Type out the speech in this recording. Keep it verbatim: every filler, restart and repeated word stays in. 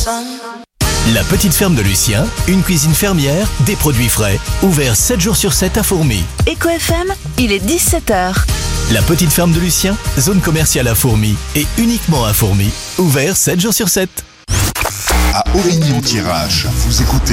La petite ferme de Lucien, une cuisine fermière, des produits frais, ouvert sept jours sur sept à Fourmies. Éco F M, il est dix-sept heures. La petite ferme de Lucien, zone commerciale à Fourmies et uniquement à Fourmies, ouvert sept jours sur sept. À Aurigny-Tirage, vous écoutez